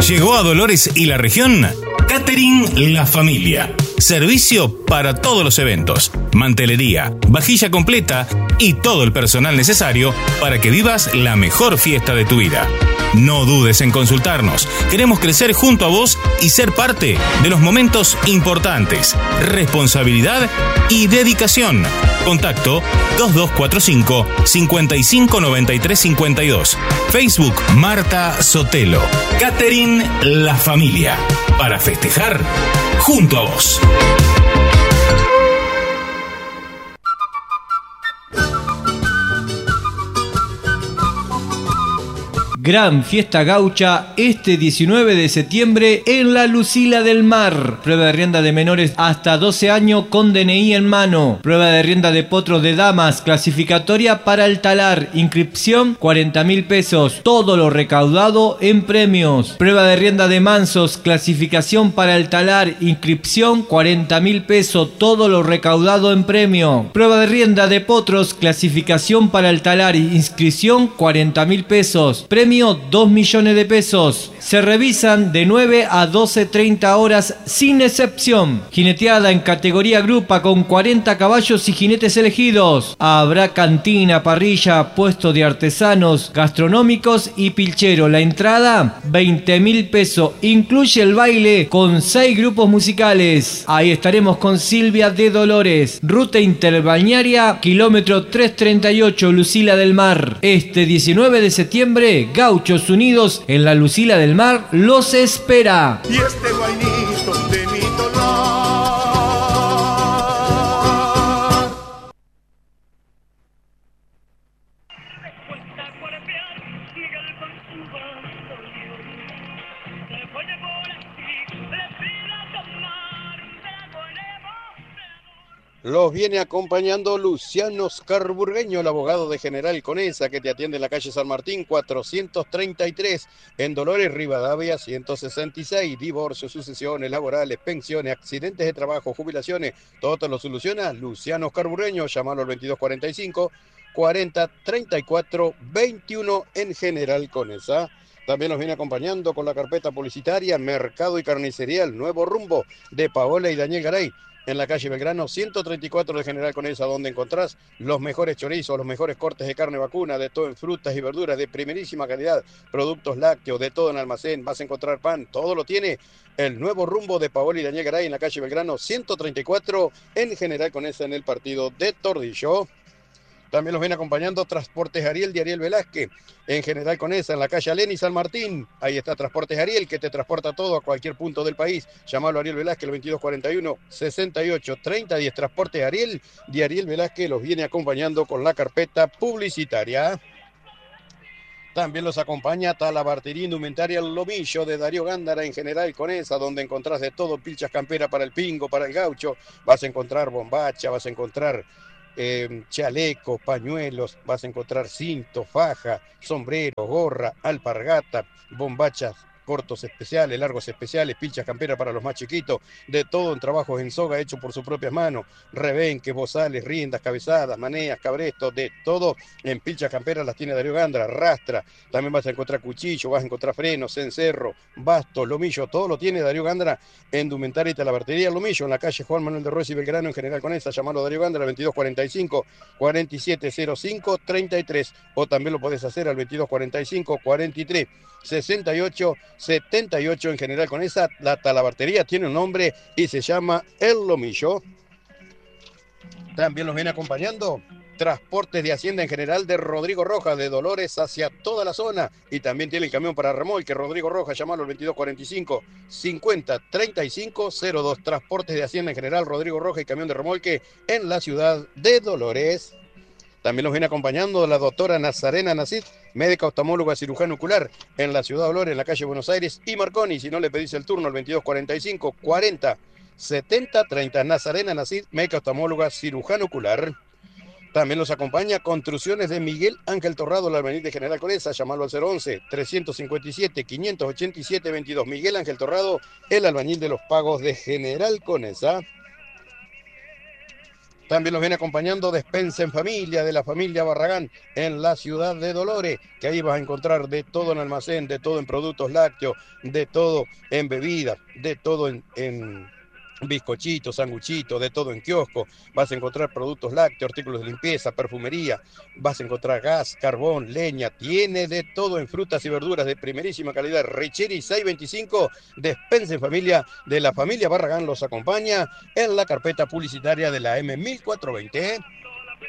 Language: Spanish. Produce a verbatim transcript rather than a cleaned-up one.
Llegó a Dolores y la región Catering La Familia. Servicio para todos los eventos, mantelería, vajilla completa y todo el personal necesario para que vivas la mejor fiesta de tu vida. No dudes en consultarnos. Queremos crecer junto a vos y ser parte de los momentos importantes. Responsabilidad y dedicación. Contacto dos dos cuatro cinco, cinco cinco nueve tres cinco dos. Facebook Marta Sotelo. Catering La Familia. Para festejar junto a vos. Gran fiesta gaucha este diecinueve de septiembre en la Lucila del Mar. Prueba de rienda de menores hasta doce años con D N I en mano. Prueba de rienda de potros de damas, clasificatoria para el talar. Inscripción cuarenta mil pesos. Todo lo recaudado en premios. Prueba de rienda de mansos, clasificación para el talar. Inscripción cuarenta mil pesos. Todo lo recaudado en premio. Prueba de rienda de potros, clasificación para el talar. Inscripción cuarenta mil pesos. Premio dos millones de pesos. Se revisan de nueve a doce treinta horas sin excepción. Jineteada en categoría grupa con cuarenta caballos y jinetes elegidos. Habrá cantina, parrilla, puesto de artesanos, gastronómicos y pilchero. La entrada, veinte mil pesos. Incluye el baile con seis grupos musicales. Ahí estaremos con Silvia de Dolores. Ruta interbalnearia, kilómetro trescientos treinta y ocho, Lucila del Mar. Este diecinueve de septiembre, Gauchos Unidos en la Lucila del Mar los espera. Y este guainito de mi dolor. Los viene acompañando Luciano Scarburgueño, el abogado de General Conesa, que te atiende en la calle San Martín cuatrocientos treinta y tres, en Dolores Rivadavia ciento sesenta y seis. Divorcios, sucesiones laborales, pensiones, accidentes de trabajo, jubilaciones, todo te lo soluciona Luciano Scarburgueño. Llámalo al veintidós cuarenta y cinco, cuarenta treinta y cuatro veintiuno en General Conesa. También nos viene acompañando con la carpeta publicitaria Mercado y Carnicería El Nuevo Rumbo de Paola y Daniel Garay, en la calle Belgrano ciento treinta y cuatro de General Conesa, donde encontrás los mejores chorizos, los mejores cortes de carne vacuna, de todo en frutas y verduras de primerísima calidad, productos lácteos, de todo en almacén. Vas a encontrar pan, todo lo tiene El Nuevo Rumbo de Paola y Daniel Garay, en la calle Belgrano ciento treinta y cuatro en General Conesa, en el partido de Tordillo. También los viene acompañando Transportes Ariel de Ariel Velázquez, en General Conesa, en la calle Alén y San Martín. Ahí está Transportes Ariel, que te transporta todo a cualquier punto del país. Llamalo a Ariel Velázquez, el veintidós cuarenta y uno, sesenta y ocho treinta diez. Transportes Ariel de Ariel Velázquez los viene acompañando con la carpeta publicitaria. También los acompaña Talabartería Indumentaria El Lomillo de Darío Gándara, en General Conesa, donde encontrás de todo, pilchas campera para el pingo, para el gaucho. Vas a encontrar bombacha, vas a encontrar Eh, chalecos, pañuelos, vas a encontrar cinto, faja, sombrero, gorra, alpargata, bombachas cortos especiales, largos especiales, pilchas camperas para los más chiquitos, de todo en trabajos en soga hecho por sus propias manos, rebenques, bozales, riendas, cabezadas, maneas, cabrestos, de todo en pilchas camperas las tiene Darío Gándara. Rastra, también vas a encontrar cuchillo, vas a encontrar frenos, cencerro, bastos, lomillo, todo lo tiene Darío Gándara en Indumentaria y Talabartería Lomillo, en la calle Juan Manuel de Ruiz y Belgrano, en General Conesa. Llamalo a Darío Gándara al veintidós cuarenta y cinco, cuarenta y siete cero cinco, treinta y tres, o también lo podés hacer al veintidós cuarenta y cinco, cuarenta y tres, sesenta y ocho, setenta y ocho en General Conesa. La Talabartería tiene un nombre y se llama El Lomillo. También los viene acompañando Transportes de Hacienda en General de Rodrigo Rojas, de Dolores hacia toda la zona, y también tiene el camión para remolque Rodrigo Rojas. Llamalo al veintidós cuarenta y cinco, cincuenta treinta y cinco cero dos. Transportes de Hacienda en General Rodrigo Rojas y camión de remolque en la ciudad de Dolores. También nos viene acompañando la doctora Nazarena Nacid, médica oftalmóloga cirujana ocular, en la ciudad de Dolores, en la calle Buenos Aires y Marconi. Si no, le pedís el turno al veintidós cuarenta y cinco, cuarenta setenta treinta. Nazarena Nacid, médica oftalmóloga cirujana ocular. También los acompaña Construcciones de Miguel Ángel Torrado, el albañil de General Conesa. Llamalo al cero once, trescientos cincuenta y siete, quinientos ochenta y siete, veintidós. Miguel Ángel Torrado, el albañil de los pagos de General Conesa. También los viene acompañando Despensa en Familia, de la familia Barragán, en la ciudad de Dolores, que ahí vas a encontrar de todo en almacén, de todo en productos lácteos, de todo en bebidas, de todo en, en bizcochitos, sanguchitos, de todo en kiosco. Vas a encontrar productos lácteos, artículos de limpieza, perfumería, vas a encontrar gas, carbón, leña, tiene de todo en frutas y verduras de primerísima calidad. Richeri seiscientos veinticinco, Despensa en Familia, de la familia Barragán, los acompaña en la carpeta publicitaria de la M mil cuatrocientos veinte.